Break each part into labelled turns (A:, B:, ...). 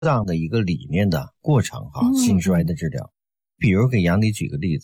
A: 这样的一个理念的过程心衰的治疗。比如给杨迪举个例子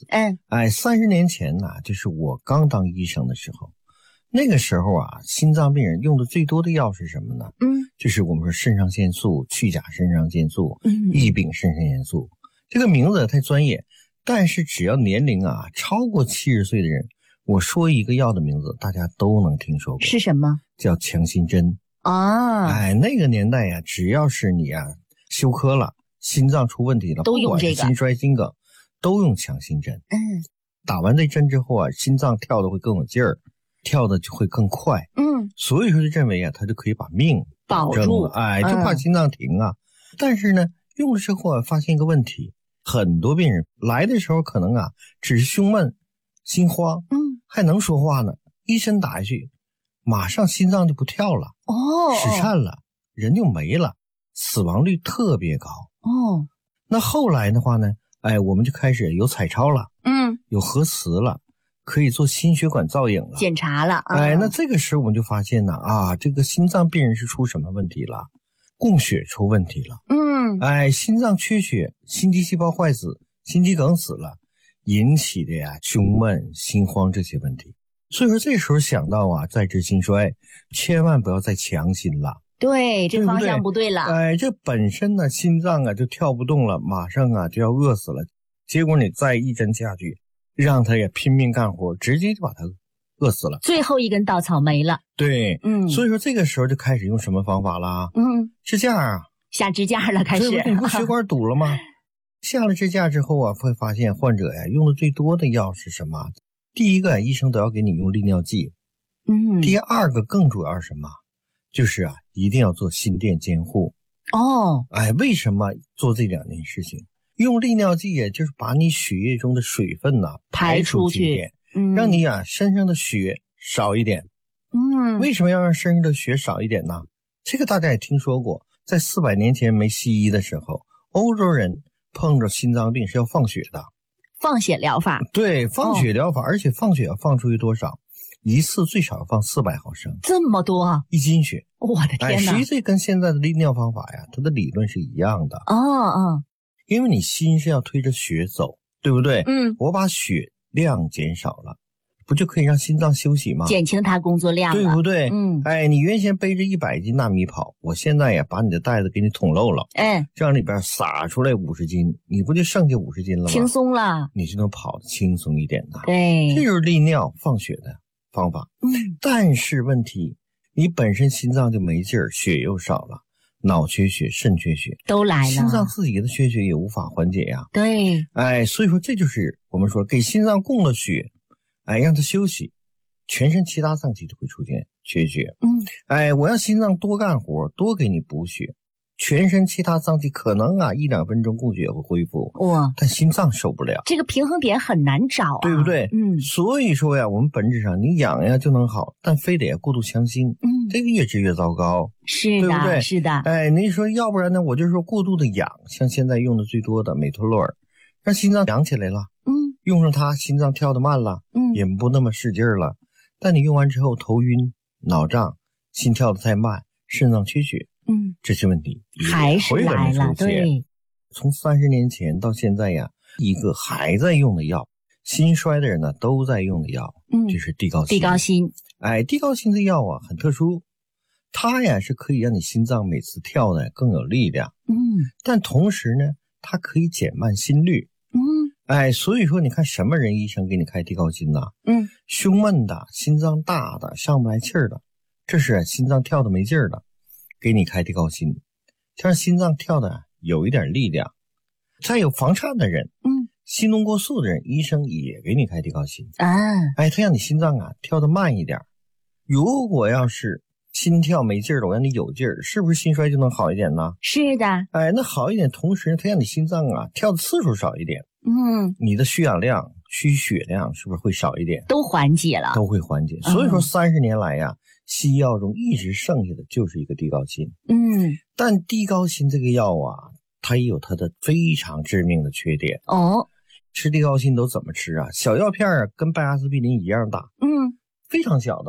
A: ，30年前呢，就是我刚当医生的时候，那个时候心脏病人用的最多的药是什么呢？就是我们说肾上腺素、去甲肾上腺素、异丙肾上腺素。这个名字太专业，但是只要年龄超过70岁的人，我说一个药的名字，大家都能听说过。
B: 是什么？
A: 叫强心针那个年代只要是你休克了，心脏出问题了，
B: 都用这个，
A: 心衰心梗都用强心针。打完这针之后心脏跳的会更有劲儿，跳的就会更快。所以说就认为他就可以把命
B: 保住
A: 了，就怕心脏停但是呢，用了之后发现一个问题，很多病人来的时候可能只是胸闷、心慌，还能说话呢，一针打下去，马上心脏就不跳了，室颤了，人就没了，死亡率特别高。那后来的话呢，我们就开始有彩超了，有核磁了，可以做心血管造影了，
B: 检查了
A: 那这个时候我们就发现呢这个心脏病人是出什么问题了？供血出问题了。心脏缺血，心肌细胞坏死，心肌梗死了，引起的胸闷、心慌这些问题。所以说这时候想到在治心衰，千万不要再强心了。
B: 对，这方向不对了。
A: 这本身呢，心脏就跳不动了，马上就要饿死了。结果你再一针下去，让他也拼命干活，直接就把他饿死了。
B: 最后一根稻草没了。
A: 对，所以说这个时候就开始用什么方法了？支架
B: 下支架了，开始。
A: 你不血管堵了吗？下了支架之后会发现患者用的最多的药是什么？第一个，医生都要给你用利尿剂。第二个更主要是什么？就是一定要做心电监护。为什么做这两件事情？用利尿剂就是把你血液中的水分排出去，让你身上的血少一点。为什么要让身上的血少一点呢？这个大家也听说过，在400年前没西医的时候，欧洲人碰着心脏病是要放血的。
B: 放血疗法。
A: 对，放血疗法，而且放血要放出去多少？一次最少要放400毫升。
B: 这么多
A: ？1斤血。
B: 我的天哪！
A: 实际这跟现在的利尿方法它的理论是一样的。因为你心是要推着血走，对不对？我把血量减少了，不就可以让心脏休息吗？
B: 减轻它工作量了，
A: 对不对？你原先背着100斤大米跑，我现在把你的袋子给你捅漏了，这样里边撒出来50斤，你不就剩下50斤了吗？
B: 轻松了，
A: 你就能跑得轻松一点的。
B: 对，
A: 这就是利尿放血的方法。但是问题，你本身心脏就没劲儿，血又少了，脑缺血、肾缺血
B: 都来了，
A: 心脏自己的缺血也无法缓解呀。
B: 对，
A: 所以说这就是我们说给心脏供了血，让它休息，全身其他脏器都会出现缺血。我让心脏多干活，多给你补血，全身其他脏器可能1-2分钟供血会恢复，但心脏受不了。
B: 这个平衡点很难找
A: 对不对？所以说我们本质上你养就能好，但非得过度强心，这个越治越糟糕。
B: 是的，
A: 对不对？
B: 是的。
A: 你说要不然呢？我就说过度的养，像现在用的最多的美托洛尔，让心脏养起来了，用上它，心脏跳得慢了，也不那么使劲了。但你用完之后，头晕、脑胀、心跳得太慢、肾脏缺血，这些问题
B: 还是来了。对，
A: 从30年前到现在一个还在用的药，心衰的人呢都在用的药，就是地高辛。
B: 地高辛，
A: 地高辛的药很特殊，它是可以让你心脏每次跳的更有力量，但同时呢，它可以减慢心率。所以说你看什么人医生给你开地高辛呢？胸闷的、心脏大的、上不来气儿的，这是心脏跳的没劲儿的，给你开地高辛，像心脏跳的有一点力量。再有房颤的人，心动过速的人，医生也给你开地高辛。他让你心脏跳得慢一点。如果要是心跳没劲儿了，我让你有劲儿，是不是心衰就能好一点呢？
B: 是的。
A: 那好一点，同时他让你心脏跳的次数少一点，你的需氧量、需血量是不是会少一点？
B: 都缓解了，
A: 都会缓解。所以说30年来西药中一直剩下的就是一个地高辛。但地高辛这个药它也有它的非常致命的缺点。吃地高辛都怎么吃小药片跟拜阿司匹林一样大，非常小的。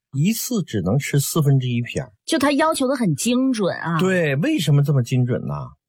A: 一次只能吃1/4片。
B: 就他要求的很精准啊。
A: 对，为什么这么精准呢？